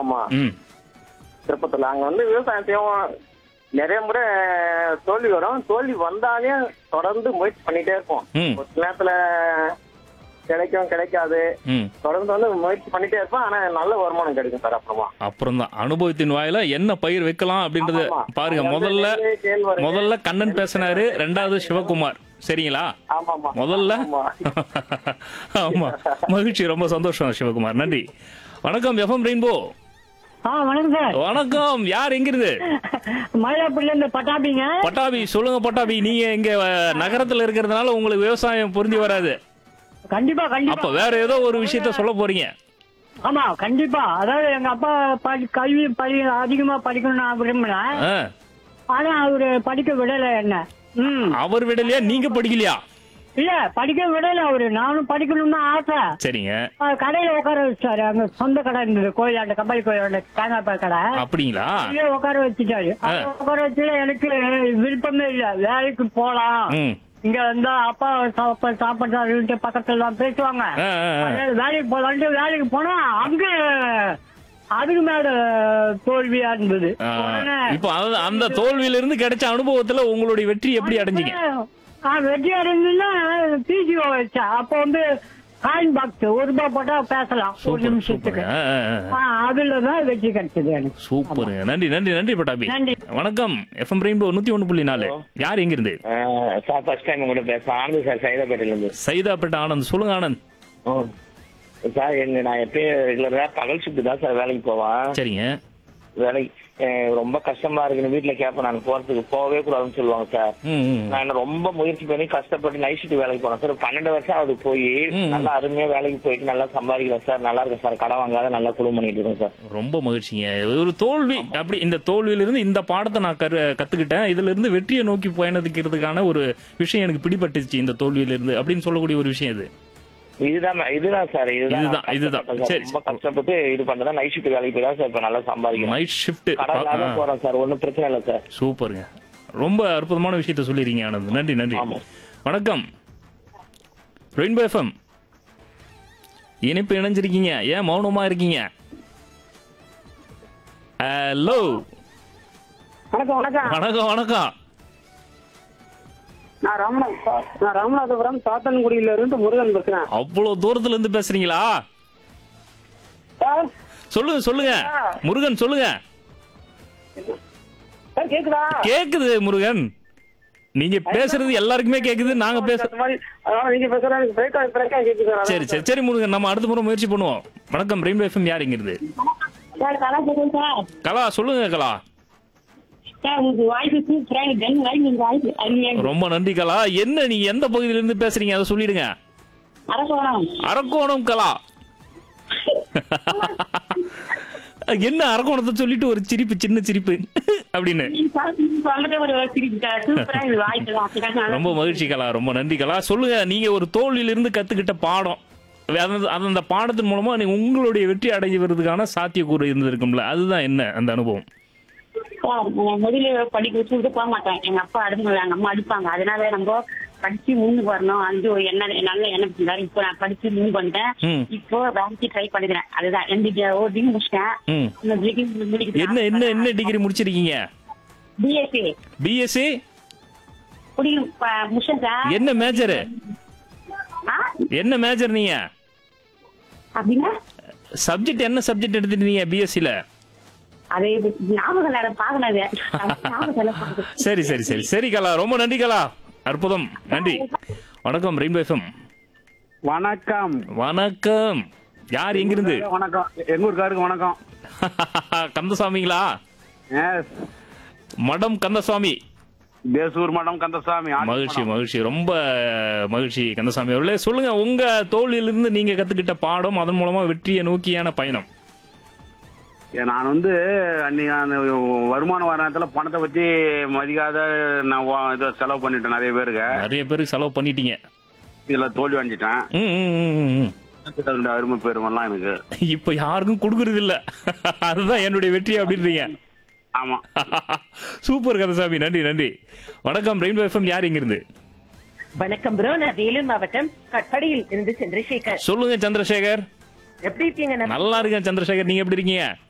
ஆமா. ம். திருப்பத்தூர்ல அங்க வந்து விவசாயம் செய்வோம். நிறைய முறை தோல்வி வரும். தோல்வி வந்தாலே தொடர்ந்து முயற்சி பண்ணிட்டே இருப்போம். ம். ஒரு சில நேரத்துல கிடைக்கும், கிடைக்காது. ம். தொடர்ந்து வந்து முயற்சி பண்ணிட்டே இருப்போம். ஆனா நல்ல வருமானம் கிடைக்கும் சார் அப்புறமா. அப்புறம் தான் அனுபவத்தின் வாயில என்ன பயிர் வைக்கலாம் அப்படின்றது ஆமா. பாருங்க. அங்க வந்து நெல்லு, கேழ்வரகு, முதல்ல கண்ணன் பேசினாரு, ரெண்டாவது சிவகுமார். சரிங்களா? ஆமாமா. முதல்ல ஆமா. ஆமா, மகிழ்ச்சி, ரொம்ப சந்தோஷம் சிவகுமார், நன்றி. வணக்கம் எஃப்எம் ரெயின்போ. வணக்கம் சார். வணக்கம், யார் எங்கிருந்து? மயிலாப்பூர்ல இருந்து பட்டாபிங்க. பட்டாபி, சொல்லுங்க பட்டாபி. நீங்க இங்க நகரத்துல இருக்கிறதுனால உங்களுக்கு விவசாயம் புரிஞ்சு வராது. கண்டிப்பா அப்ப கண்டிப்பா. வேற ஏதோ ஒரு விஷயத்த சொல்ல போறீங்க. ஆமா கண்டிப்பா. அதாவது எங்க அப்பா கல்வி அதிகமா படிக்கணும்னு நான் விரும்பினேன். ஆ. ஆனா அவரு படிக்க விடல என்ன. அவர் விடலையா, நீங்க படிக்கலையா? இல்ல படிக்க விடல அவரு. நானும் படிக்கணும்னு ஆசை. சரிங்க. கடையில உட்கார வச்சாரு. அங்க சொந்த கடை இருந்தது, கோயிலாண்ட கம்பாய் கோயிலாண்ட தேங்காய் பால் கடை. அப்படிங்களா? அங்கேயே உட்கார வச்சுட்டாரு. உட்கார வச்சு எனக்கு விருப்பமே இல்ல, வேலைக்கு போலாம். ம். இங்க வந்தா அப்பா சாப்பாடு பக்கத்துல தான் பேசுவாங்க. ஆ, ஆ, ஆ. வேலைக்கு போலான்ட்டு வேலைக்கு போனா அங்க அதுக்கு மேல தோல்வியா இருந்தது. இப்போ அந்த தோல்வியில இருந்து கிடைச்ச அனுபவத்துல உங்களுடைய வெற்றி எப்படி அடைஞ்சீங்க? வெற்றி அடைஞ்சுன்னா பிஜிஓ வச்சா. அப்ப வந்து காயின் பாக்ஸ் ₹1 போட்டா பேசலாம் ஒரு சூப்பர், நிமிஷத்துக்கு. சூப்பர். அதுலதான் வெற்றி கிடைச்சது எனக்கு. சூப்பர், நன்றி நன்றி நன்றி பட்டாபி. நன்றி. வணக்கம் எஃப்எம் ரெயின்போ 101.4. யார் எங்கிருந்து? சார் ஃபர்ஸ்ட் டைம் உங்கள்கிட்ட பேசுறேன். ஆனந்த் சார், சைதாப்பேட்டையில இருந்து. சைதாப்பேட்டை ஆனந்த், சொல்லுங்க ஆனந்த். சார் நான் எப்பயும் ரெகுலரா பகல் ஷிஃப்ட் தான் சார் வேலைக்கு போவேன். சரிங்க. வேலைக்கு ரொம்ப கஷ்டமா இருக்குன்னு வீட்டுல கேட்பேன். நான் போறதுக்கு போகவே கூடாதுன்னு சொல்லுவாங்க சார். ம், ம். நான் ரொம்ப முயற்சி பண்ணி கஷ்டப்பட்டு நைட் ஷிஃப்ட் வேலைக்கு போனேன் சார். 12 வருஷம் அது போய் நல்லா அருமையா வேலைக்கு போயிட்டு நல்லா சம்பாதிக்கிறேன் சார். நல்லா இருக்கேன் சார். கடன் வாங்காத நல்லா குடும்பம் பண்ணிட்டு இருக்கேன் சார். ரொம்ப மகிழ்ச்சிங்க. ஒரு தோல்வி, அப்படி இந்த தோல்வியில இருந்து இந்த பாடத்தை நான் கத்துக்கிட்டேன், இதுல இருந்து வெற்றியை நோக்கி பயணிக்கிறதுக்கான ஒரு விஷயம் எனக்கு பிடிபட்டுச்சு இந்த தோல்வியில இருந்து அப்படின்னு சொல்லக்கூடிய ஒரு விஷயம் இது. இதுதான் சார். இதுதான். சரி. ரொம்ப கஷ்டப்பட்டு இது பண்றதா நைட் ஷிஃப்ட் வேலைக்கு போய் தான் சார் இப்ப நல்லா சம்பாதிக்கிறேன். நைட் ஷிஃப்ட் கடன் போறேன் சார். ஒன்னும் பிரச்சனை இல்லை சார். சூப்பருங்க. ரொம்ப அற்புதமான விஷயத்த சொல்லிருக்கீங்க ஆனந்த், நன்றி நன்றி. வணக்கம் ரெயின்போ எஃப்எம். இணைப்பு இணைஞ்சிருக்கீங்க, ஏன் மௌனமா இருக்கீங்க? ஹலோ. வணக்கம் வணக்கம். வணக்கம் வணக்கம். நான் ராமநாதபுரம் சாத்தன்குடியில இருந்து முருகன் பேசுறேன். அவ்வளவு தூரத்துல இருந்து பேசுறீங்களா? சொல்லுங்க சொல்லுங்க முருகன், சொல்லுங்க. கேக்குதா? கேக்குது முருகன், நீங்க பேசுறது எல்லாருக்குமே கேக்குது. நாங்க நீங்க பேசுறது சரி சரி சரி முருகன், நம்ம அடுத்த முறை முயற்சி பண்ணுவோம். வணக்கம் ரெயின்போ எஃப்எம், யார் இங்க இருந்து? கலா, சொல்லுங்க கலா. ரொம்ப நன்றி கலா. என்ன, நீங்க எந்த பகுதியில இருந்து பேசுறீங்க அதை சொல்லிடுங்க. அரக்கோணம் கலா. என்ன அரக்கோணத்தை சொல்லிட்டு ஒரு சிரிப்பு, சின்ன சிரிப்பு அப்படின்னு. ரொம்ப மகிழ்ச்சி கலா, ரொம்ப நன்றி கலா. சொல்லுங்க, நீங்க ஒரு தோல்வியில இருந்து கத்துக்கிட்ட பாடம், அந்த பாடத்தின் மூலமா நீங்க உங்களுடைய வெற்றி அடைவதற்கான சாத்தியக்கூறு இருந்திருக்கும்ல, அதுதான் என்ன அந்த அனுபவம்? முதல்ல படிக்க வச்சு போக மாட்டேன். எங்க அப்பா அடிப்பாங்க, எங்க அம்மா அடிப்பாங்க. அதனால நம்ம படிச்சு முன்னுக்கு வரணும். அது நல்ல எண்ணம். இப்போ நான் படிச்சு முன் பண்ணிட்டேன். இப்போ வேலைக்கு ட்ரை பண்ணிக்கிறேன். அதுதான் 2 டிகிரி முடிச்சிட்டேன். என்ன என்ன என்ன டிகிரி முடிச்சிருக்கீங்க? பிஎஸ்சி. பிஎஸ்சி முடிச்சேன் சார். என்ன மேஜர்? என்ன மேஜர் நீங்க? அப்படின்னா சப்ஜெக்ட் என்ன சப்ஜெக்ட் எடுத்துட்டீங்க பிஎஸ்சில? அதே ஞாபகம் பாக்கனது. சரி சரி சரி சரி கலா, ரொம்ப நன்றி கலா, அற்புதம், நன்றி. வணக்கம் ரெயின்போ எஃப்எம். வணக்கம் வணக்கம், யார் எங்கிருந்து? வணக்கம், எங்க ஊருக்காருக்கு வணக்கம். கந்தசாமிங்களா? மடம் கந்தசாமி, தேசூர் மடம் கந்தசாமி. மகிழ்ச்சி மகிழ்ச்சி, ரொம்ப மகிழ்ச்சி கந்தசாமி அவர்களே. சொல்லுங்க, உங்க தோல்வியிலிருந்து நீங்க கத்துக்கிட்ட பாடம், அதன் மூலமா வெற்றியை நோக்கியான பயணம். நான் வந்து அன்னைக்கு வருமான வாரத்துல பணத்தை பத்தி மதிக்காத நான் இதை செலவு பண்ணிட்டேன். நிறைய பேருக்கு செலவு பண்ணிட்டீங்க. இதுல தோல்வி அடைஞ்சிட்டேன். அருமை பெருமெல்லாம் எனக்கு இப்ப யாருக்கும் கொடுக்கறது இல்ல, அதுதான் என்னுடைய வெற்றி அப்படின்றீங்க. ஆமா. சூப்பர் கந்தசாமி, நன்றி நன்றி. வணக்கம் ரெயின்போ எஃப்எம், யார் இங்க இருந்து? வணக்கம் ப்ரோ, நான் வேலூர் மாவட்டம் கட்படியில் இருந்து சந்திரசேகர். சொல்லுங்க சந்திரசேகர், எப்படி இருக்கீங்க? நல்லா இருக்கேன் சந்திரசேகர், நீங்க எப்படி இருக்கீங்க?